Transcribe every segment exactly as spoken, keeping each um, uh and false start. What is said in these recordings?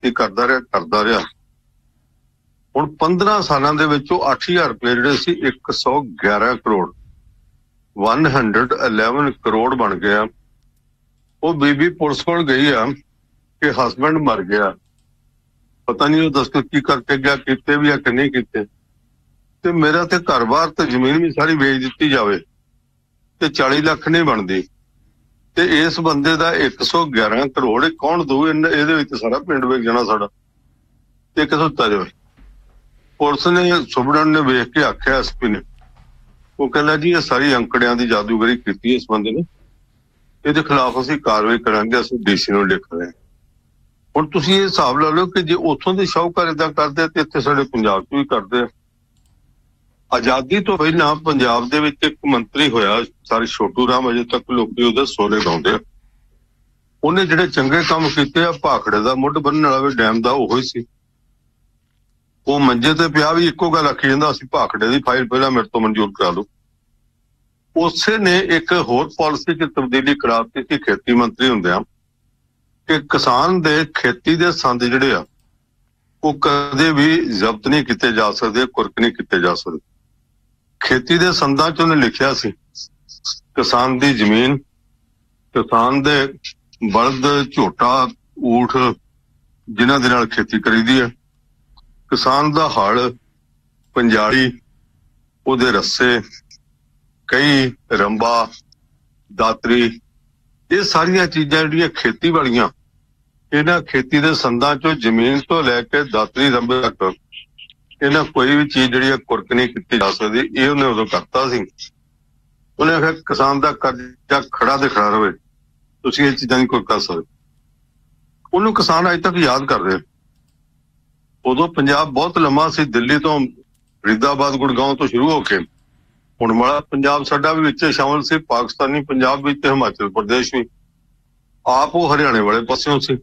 ਰਾਜਨੀਤੀ ਕਰਦਾ ਰਿਹਾ ਕਰਦਾ ਰਿਹਾ ਹੁਣ ਪੰਦਰਾਂ ਸਾਲਾਂ ਦੇ ਵਿੱਚ ਉਹ ਅੱਠ ਹਜ਼ਾਰ ਰੁਪਏ ਜਿਹੜੇ ਸੀ ਇੱਕ ਸੌ ਗਿਆਰਾਂ crore one hundred eleven crore ਬਣ ਗਿਆ। ਉਹ ਬੀਬੀ ਪੁਲਿਸ ਕੋਲ ਗਈ ਆ ਕਿ ਹਸਬੈਂਡ ਮਰ ਗਿਆ, ਪਤਾ ਨਹੀਂ ਉਹ ਦਸਤਖਤ ਕੀ ਕਰਕੇ ਗਿਆ, ਕੀਤੇ ਵੀ ਆ ਕਿ ਨਹੀਂ ਕੀਤੇ, ਤੇ ਮੇਰਾ ਤੇ ਘਰ ਬਾਰ ਤੇ ਜ਼ਮੀਨ ਵੀ ਸਾਰੀ ਵੇਚ ਦਿੱਤੀ ਜਾਵੇ ਤੇ ਚਾਲੀ ਲੱਖ ਨਹੀਂ ਬਣਦੀ, ਤੇ ਇਸ ਬੰਦੇ ਦਾ ਇੱਕ ਸੌ ਗਿਆਰਾਂ ਕਰੋੜ ਕੌਣ ਦਊ? ਇਹਦੇ ਵਿੱਚ ਸਾਰਾ ਪਿੰਡ ਵੇਚ ਜਾਣਾ ਸਾਡਾ, ਤੇ ਕਿਥੋਂ ਦਿੱਤਾ ਜਾਵੇ? ਪੁਲਿਸ ਨੇ ਸੁਬੜਨ ਨੇ ਵੇਖ ਕੇ ਆਖਿਆ ਐਸ ਪੀ ਨੇ, ਉਹ ਕਹਿੰਦਾ ਜੀ ਇਹ ਸਾਰੀ ਅੰਕੜਿਆਂ ਦੀ ਜਾਦੂਗਰੀ ਕੀਤੀ ਇਸ ਬੰਦੇ ਨੇ, ਇਹਦੇ ਖਿਲਾਫ ਅਸੀਂ ਕਾਰਵਾਈ ਕਰਾਂਗੇ, ਅਸੀਂ ਡੀਸੀ ਨੂੰ ਲਿਖ ਰਹੇ ਹਾਂ। ਹੁਣ ਤੁਸੀਂ ਇਹ ਹਿਸਾਬ ਲਾ ਲਓ ਕਿ ਜੇ ਉੱਥੋਂ ਦੇ ਸ਼ਾਹੂਕਾਰ ਏਦਾਂ ਕਰਦੇ ਤੇ ਇੱਥੇ ਸਾਡੇ ਪੰਜਾਬ 'ਚ ਵੀ ਕਰਦੇ ਆ। ਆਜ਼ਾਦੀ ਤੋਂ ਪਹਿਲਾਂ ਪੰਜਾਬ ਦੇ ਵਿੱਚ ਇੱਕ ਮੰਤਰੀ ਹੋਇਆ ਸਾਰੇ ਛੋਟੂ ਰਾਮ, ਅਜੇ ਤੱਕ ਲੋਕੀ ਉਹਦੇ ਸੋਲੇ ਗਾਉਂਦੇ ਆ। ਉਹਨੇ ਜਿਹੜੇ ਚੰਗੇ ਕੰਮ ਕੀਤੇ ਆ, ਭਾਖੜੇ ਦਾ ਮੁੱਢ ਬੰਨਣ ਵਾਲਾ ਵੀ ਡੈਮ ਦਾ ਉਹੀ ਸੀ। ਉਹ ਮੰਜੇ ਤੇ ਪਿਆ ਵੀ ਇੱਕੋ ਗੱਲ ਆਖੀ ਜਾਂਦਾ, ਅਸੀਂ ਭਾਖੜੇ ਦੀ ਫਾਈਲ ਪਹਿਲਾਂ ਮੇਰੇ ਤੋਂ ਮਨਜ਼ੂਰ ਕਰਾ ਲਓ। ਉਸੇ ਨੇ ਇੱਕ ਹੋਰ ਪਾਲਿਸੀ 'ਚ ਤਬਦੀਲੀ ਕਰਾ ਦਿੱਤੀ ਸੀ ਖੇਤੀ ਮੰਤਰੀ ਹੁੰਦਿਆਂ ਕਿ ਕਿਸਾਨ ਦੇ ਖੇਤੀ ਦੇ ਸੰਦ ਜਿਹੜੇ ਆ ਉਹ ਕਦੇ ਵੀ ਜ਼ਬਤ ਨਹੀਂ ਕੀਤੇ ਜਾ ਸਕਦੇ, ਕੁਰਕ ਨਹੀਂ ਕੀਤੇ ਜਾ ਸਕਦੇ। ਖੇਤੀ ਦੇ ਸੰਦਾਂ 'ਚ ਉਹਨੇ ਲਿਖਿਆ ਸੀ ਕਿਸਾਨ ਦੀ ਜ਼ਮੀਨ, ਕਿਸਾਨ ਦੇ ਬਲਦ, ਝੋਟਾ, ਊਠ ਜਿਨ੍ਹਾਂ ਦੇ ਨਾਲ ਖੇਤੀ ਕਰੀਦੀ ਹੈ, ਕਿਸਾਨ ਦਾ ਹਲ, ਪੰਜਾਲੀ, ਉਹਦੇ ਰੱਸੇ, ਕਈ, ਰੰਬਾ, ਦਾਤਰੀ, ਇਹ ਸਾਰੀਆਂ ਚੀਜ਼ਾਂ ਜਿਹੜੀਆਂ ਖੇਤੀ ਵਾਲੀਆਂ, ਇਹਨਾਂ ਖੇਤੀ ਦੇ ਸੰਦਾਂ 'ਚੋਂ ਜ਼ਮੀਨ ਤੋਂ ਲੈ ਕੇ ਦਾਤਰੀ ਰੰਬੇ ਤੱਕ ਇਹਨਾਂ ਕੋਈ ਵੀ ਚੀਜ਼ ਜਿਹੜੀ ਕੁਰਕ ਨਹੀਂ ਕੀਤੀ ਜਾ ਸਕਦੀ। ਇਹ ਉਹਨੇ ਉਦੋਂ ਕਰਤਾ ਸੀ। ਉਹਨੇ ਆਖਿਆ ਕਿਸਾਨ ਦਾ ਕਰਜ਼ਾ ਖੜਾ ਦੇ ਖੜਾ ਰਵੇ, ਤੁਸੀਂ ਇਹ ਚੀਜ਼ਾਂ ਨਹੀਂ ਕੋਈ ਕਰ ਸਕਦੇ। ਉਹਨੂੰ ਕਿਸਾਨ ਅਜੇ ਤੱਕ ਯਾਦ ਕਰਦੇ। ਉਦੋਂ ਪੰਜਾਬ ਬਹੁਤ ਲੰਮਾ ਸੀ, ਦਿੱਲੀ ਤੋਂ ਫਰੀਦਾਬਾਦ, ਗੁੜਗਾਉਂ ਤੋਂ ਸ਼ੁਰੂ ਹੋ ਕੇ ਹੁਣ ਵਾਲਾ ਪੰਜਾਬ ਸਾਡਾ ਵੀ ਵਿੱਚ ਸ਼ਾਮਲ ਸੀ, ਪਾਕਿਸਤਾਨੀ ਪੰਜਾਬ ਵਿੱਚ ਤੇ ਹਿਮਾਚਲ ਪ੍ਰਦੇਸ਼ ਵੀ, ਆਪ ਉਹ ਹਰਿਆਣੇ ਵਾਲੇ ਪਾਸਿਓਂ ਸੀ।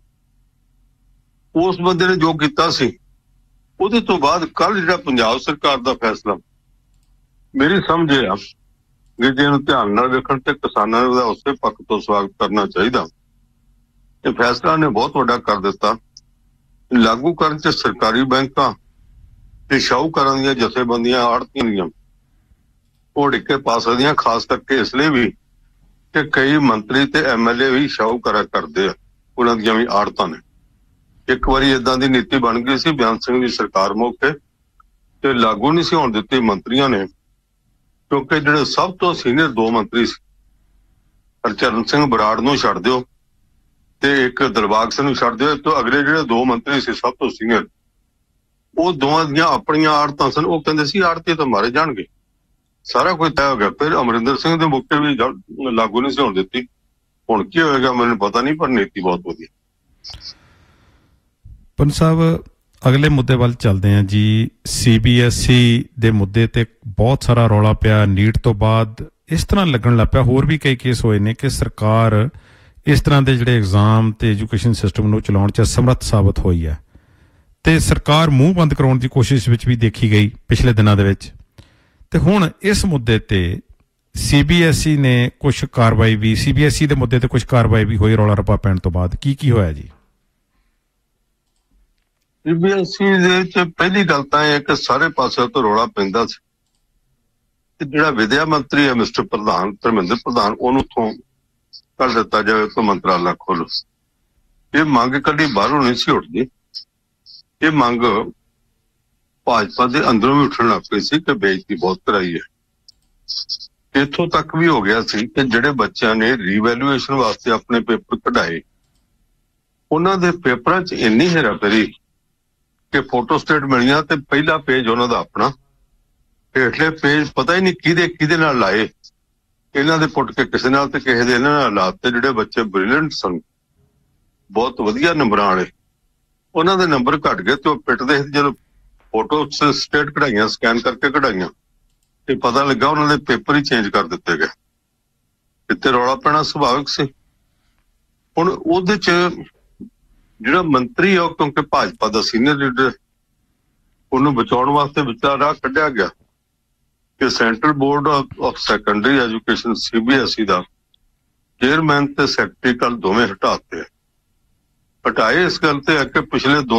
ਉਸ ਬੰਦੇ ਨੇ ਜੋ ਕੀਤਾ ਸੀ, ਉਹਦੇ ਤੋਂ ਬਾਅਦ ਕੱਲ ਜਿਹੜਾ ਪੰਜਾਬ ਸਰਕਾਰ ਦਾ ਫੈਸਲਾ, ਮੇਰੀ ਸਮਝ ਇਹ ਆ ਕਿ ਜੇ ਇਹਨੂੰ ਧਿਆਨ ਨਾਲ ਵੇਖਣ ਤੇ ਕਿਸਾਨਾਂ ਦਾ ਉਸੇ ਪੱਖ ਤੋਂ ਸਵਾਗਤ ਕਰਨਾ ਚਾਹੀਦਾ। ਇਹ ਫੈਸਲਾ ਨੇ ਬਹੁਤ ਵੱਡਾ ਕਰ ਦਿੱਤਾ। ਲਾਗੂ ਕਰਨ ਚ ਸਰਕਾਰੀ ਬੈਂਕਾਂ ਤੇ ਸ਼ਾਹੂਕਾਰਾਂ ਦੀਆਂ ਜਥੇਬੰਦੀਆਂ, ਆੜ੍ਹਤੀਆਂ ਦੀਆਂ ਉਹ ਡਿੱਕੇ ਪਾ ਸਕਦੀਆਂ, ਖਾਸ ਕਰਕੇ ਇਸ ਲਈ ਵੀ ਕਿ ਕਈ ਮੰਤਰੀ ਤੇ ਐਮ ਐਲ ਏ ਵੀ ਸ਼ਾਹੂਕਾਰਾ ਕਰਦੇ ਆ, ਉਹਨਾਂ ਦੀਆਂ ਵੀ ਆੜ੍ਹਤਾਂ ਨੇ। ਇੱਕ ਵਾਰੀ ਏਦਾਂ ਦੀ ਨੀਤੀ ਬਣ ਗਈ ਸੀ ਬਿਆਨ ਸਿੰਘ ਦੀ ਸਰਕਾਰ ਮੌਕੇ, ਤੇ ਲਾਗੂ ਨਹੀਂ ਸੀ ਹੋਣ ਦਿੱਤੀ ਮੰਤਰੀਆਂ ਨੇ, ਕਿਉਂਕਿ ਜਿਹੜੇ ਸਭ ਤੋਂ ਸੀਨੀਅਰ ਦੋ ਮੰਤਰੀ ਸੀ, ਹਰਚਰਨ ਸਿੰਘ ਬਰਾੜ ਨੂੰ ਛੱਡ ਦਿਓ ਤੇ ਇੱਕ ਦਿਲਬਾਗ ਸਿੰਘ ਨੂੰ ਛੱਡ ਦਿਓ, ਤੋਂ ਅਗਲੇ ਜਿਹੜੇ ਦੋ ਮੰਤਰੀ ਸੀ ਸਭ ਤੋਂ ਸੀਨੀਅਰ, ਉਹ ਦੋਵਾਂ ਦੀਆਂ ਆਪਣੀਆਂ ਆੜਤਾਂ ਸਨ। ਉਹ ਕਹਿੰਦੇ ਸੀ ਆੜਤੀ ਤਾਂ ਮਾਰੇ ਜਾਣਗੇ, ਸਾਰਾ ਕੁਝ ਤੈਅ ਹੋ ਗਿਆ। ਫਿਰ ਅਮਰਿੰਦਰ ਸਿੰਘ ਦੇ ਮੌਕੇ ਵੀ ਲਾਗੂ ਨਹੀਂ ਸੀ ਹੋਣ ਦਿੱਤੀ। ਹੁਣ ਕੀ ਹੋਏਗਾ ਮੈਨੂੰ ਪਤਾ ਨਹੀਂ, ਪਰ ਨੀਤੀ ਬਹੁਤ ਵਧੀਆ। ਪੰਨ ਸਾਹਿਬ, ਅਗਲੇ ਮੁੱਦੇ ਵੱਲ ਚੱਲਦੇ ਹਾਂ ਜੀ। ਸੀ ਬੀ ਐਸ ਈ ਦੇ ਮੁੱਦੇ ਤੇ ਬਹੁਤ ਸਾਰਾ ਰੌਲਾ ਪਿਆ। ਨੀਟ ਤੋਂ ਬਾਅਦ ਇਸ ਤਰ੍ਹਾਂ ਲੱਗਣ ਲੱਗ ਪਿਆ, ਹੋਰ ਵੀ ਕਈ ਕੇਸ ਹੋਏ ਨੇ ਕਿ ਸਰਕਾਰ ਇਸ ਤਰ੍ਹਾਂ ਦੇ ਜਿਹੜੇ ਐਗਜ਼ਾਮ ਤੇ ਐਜੂਕੇਸ਼ਨ ਸਿਸਟਮ ਨੂੰ ਚਲਾਉਣ 'ਚ ਅਸਮਰੱਥ ਸਾਬਤ ਹੋਈ ਹੈ, ਤੇ ਸਰਕਾਰ ਮੂੰਹ ਬੰਦ ਕਰਾਉਣ ਦੀ ਕੋਸ਼ਿਸ਼ ਵਿੱਚ ਵੀ ਦੇਖੀ ਗਈ ਪਿਛਲੇ ਦਿਨਾਂ ਦੇ ਵਿੱਚ। ਤੇ ਹੁਣ ਇਸ ਮੁੱਦੇ ਤੇ ਸੀ ਬੀ ਐਸ ਈ ਨੇ ਕੁਛ ਕਾਰਵਾਈ ਵੀ, ਸੀ ਬੀ ਐਸ ਈ ਦੇ ਮੁੱਦੇ ਤੇ ਕੁਛ ਕਾਰਵਾਈ ਵੀ ਹੋਈ ਰੌਲਾ ਰੱਪਾ ਪੈਣ ਤੋਂ ਬਾਅਦ। ਕੀ ਕੀ ਹੋਇਆ ਜੀ? ਸੀ ਬੀ ਐਸ ਈ ਦੇ ਵਿੱਚ ਪਹਿਲੀ ਗੱਲ ਤਾਂ ਇਹ ਕਿ ਸਾਰੇ ਪਾਸੇ ਤੋਂ ਰੌਲਾ ਪੈਂਦਾ ਸੀ ਕਿ ਜਿਹੜਾ ਵਿਦਿਆ ਮੰਤਰੀ ਹੈ ਮਿਸਟਰ ਪ੍ਰਧਾਨ, ਧਰਮਿੰਦਰ ਪ੍ਰਧਾਨ, ਉਹਨੂੰ ਉੱਥੋਂ ਕੱਢ ਦਿੱਤਾ ਜਾਵੇ, ਤੋਂ ਮੰਤਰਾਲਾ ਖੋਲੋ। ਇਹ ਮੰਗ ਕਦੀ ਬਾਹਰੋਂ ਨਹੀਂ ਸੀ ਉੱਠਦੀ, ਇਹ ਮੰਗ ਭਾਜਪਾ ਦੇ ਅੰਦਰੋਂ ਵੀ ਉੱਠਣ ਲੱਗ ਪਈ ਸੀ ਕਿ ਬੇਇੱਜ਼ਤੀ ਬਹੁਤ ਕਰਾਈ ਹੈ। ਇੱਥੋਂ ਤੱਕ ਵੀ ਹੋ ਗਿਆ ਸੀ ਕਿ ਜਿਹੜੇ ਬੱਚਿਆਂ ਨੇ ਰੀਵੈਲੂਏਸ਼ਨ ਵਾਸਤੇ ਆਪਣੇ ਪੇਪਰ ਕਢਾਏ, ਉਹਨਾਂ ਦੇ ਪੇਪਰਾਂ 'ਚ ਇੰਨੀ ਹੇਰਾਫੇਰੀ ਕਿ ਫੋਟੋ ਸਟੇਟ ਮਿਲੀਆਂ ਤੇ ਪਹਿਲਾ ਪੇਜ ਉਹਨਾਂ ਦਾ ਆਪਣਾ, ਹੇਠਲੇ ਪੇਜ ਪਤਾ ਹੀ ਨਹੀਂ ਕਿਹਦੇ ਕਿਹਦੇ ਨਾਲ ਲਾਏ, ਇਹਨਾਂ ਦੇ ਪੁੱਟ ਕੇ ਕਿਸੇ ਨਾਲ ਤੇ ਕਿਸੇ ਦੇ ਇਹਨਾਂ ਨਾਲ ਲਾਤੇ। ਜਿਹੜੇ ਬੱਚੇ ਬ੍ਰਿਲੀਅੰਟ ਸਨ, ਬਹੁਤ ਵਧੀਆ ਨੰਬਰਾਂ ਵਾਲੇ, ਉਹਨਾਂ ਦੇ ਨੰਬਰ ਘੱਟ ਗਏ ਤੇ ਉਹ ਪਿੱਟਦੇ। ਜਦੋਂ ਫੋਟੋ ਸਟੇਟ ਕਢਾਈਆਂ, ਸਕੈਨ ਕਰਕੇ ਕਢਾਈਆਂ, ਤੇ ਪਤਾ ਲੱਗਾ ਉਹਨਾਂ ਦੇ ਪੇਪਰ ਹੀ ਚੇਂਜ ਕਰ ਦਿੱਤੇ ਗਏ। ਇੱਥੇ ਰੌਲਾ ਪੈਣਾ ਸੁਭਾਵਿਕ ਸੀ। ਹੁਣ ਉਹਦੇ 'ਚ ਜਿਹੜਾ ਮੰਤਰੀ ਆ, ਕਿਉਂਕਿ ਭਾਜਪਾ ਦਾ ਸੀਨੀਅਰ ਲੀਡਰ, ਉਹਨੂੰ ਬਚਾਉਣ ਵਾਸਤੇ ਵਿਚਾਰ ਰਾਹ ਕੱਢਿਆ ਗਿਆ ਕਿ central board of secondary education C B S E the chairman ਤੇ ਸੈਕਟਰੀ ਕੱਲ ਦੋਵੇਂ ਹਟਾਤੇ। ਹਟਾਏ ਇਸ ਗੱਲ ਤੇ ਆ ਕਿ ਪਿਛਲੇ ਦੋ